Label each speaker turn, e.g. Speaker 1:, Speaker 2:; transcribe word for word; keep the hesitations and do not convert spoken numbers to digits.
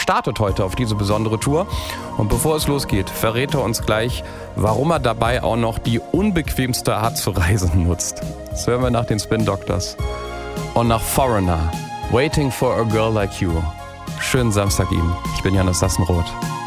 Speaker 1: startet heute auf diese besondere Tour. Und bevor es losgeht, verrät er uns gleich, warum er dabei auch noch die unbequemste Art zu reisen nutzt. Das hören wir nach den Spin Doctors. Und nach Foreigner, Waiting for a Girl Like You. Schönen Samstag Ihnen. Ich bin Janis Sassenroth.